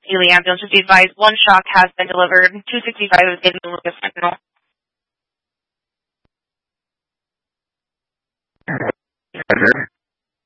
Ely Ambulance, just be advised, one shock has been delivered. 265 is getting the Lucas Sentinel.